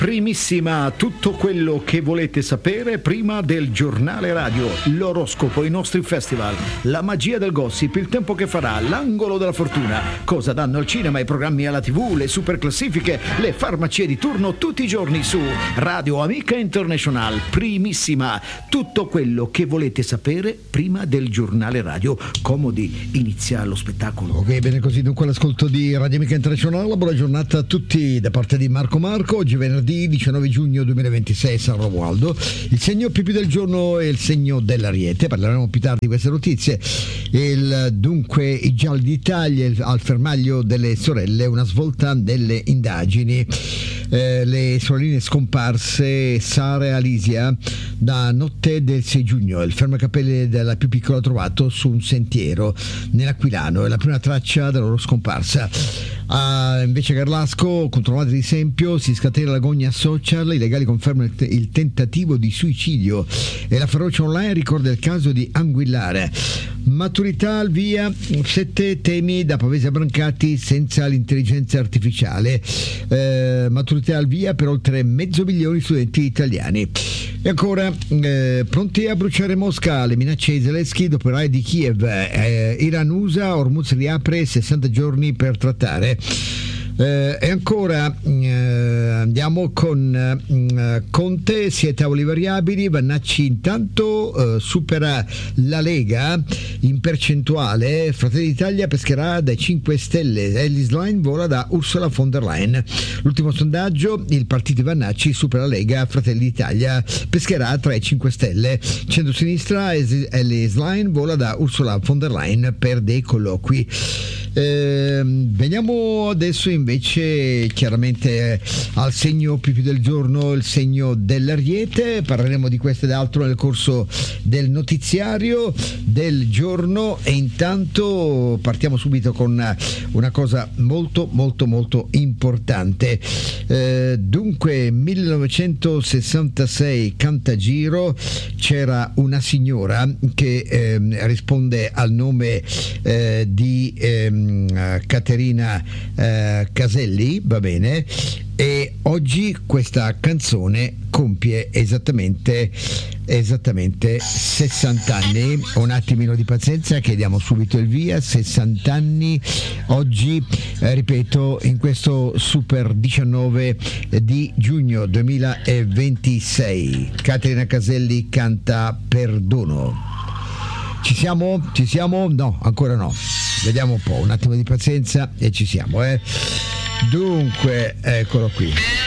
Primissima, tutto quello che volete sapere prima del giornale radio, l'oroscopo, i nostri festival, la magia del gossip, il tempo che farà, l'angolo della fortuna, cosa danno al cinema, i programmi alla TV, le super classifiche, le farmacie di turno tutti i giorni su Radio Amica International. Primissima, tutto quello che volete sapere prima del giornale radio. Comodi, inizia lo spettacolo. Ok, bene così, dunque l'ascolto di Radio Amica International. Buona giornata a tutti da parte di Marco. Oggi venerdì 19 giugno 2026, San Romualdo. Il segno Pipì del giorno è il segno dell'Ariete. Parleremo più tardi di queste notizie. Dunque i gialli d'Italia al fermaglio delle sorelle, una svolta nelle indagini. Le sorelline scomparse Sara e Alisia da notte del 6 giugno. Il fermacapelli della più piccola trovato su un sentiero nell'Aquilano. È la prima traccia della loro scomparsa. Invece Garlasco, controllati di Sempio, si scatena l'agonia social, i legali confermano il tentativo di suicidio e la ferocia online ricorda il caso di Anguillare. Maturità al via, 7 temi da Pavese a Brancati senza l'intelligenza artificiale. Maturità al via per oltre 500 milioni di studenti italiani. E ancora, pronti a bruciare Mosca, le minacce di Zelensky dopo il raid di Kiev. Iran-USA, Hormuz riapre, 60 giorni per trattare. E ancora andiamo con Conte, 7 tavoli variabili. Vannacci intanto supera la Lega in percentuale. Fratelli d'Italia pescherà dai 5 Stelle, Elly Schlein vola da Ursula von der Leyen. L'ultimo sondaggio, il partito di Vannacci supera la Lega, Fratelli d'Italia pescherà tra i 5 Stelle. Centrosinistra, Elly Schlein vola da Ursula von der Leyen per dei colloqui. Veniamo adesso invece chiaramente al segno Pipì del giorno, il segno dell'Ariete. Parleremo di questo ed altro nel corso del notiziario del giorno e intanto partiamo subito con una cosa molto molto molto importante. Dunque 1966, Cantagiro, c'era una signora che risponde al nome di Caterina Caselli, va bene, e oggi questa canzone compie esattamente 60 anni. Un attimino di pazienza che diamo subito il via. 60 anni oggi, ripeto, in questo super 19 di giugno 2026. Caterina Caselli canta Perdono. Ci siamo? No, ancora no. Vediamo un po', un attimo di pazienza e ci siamo, Dunque, eccolo qui.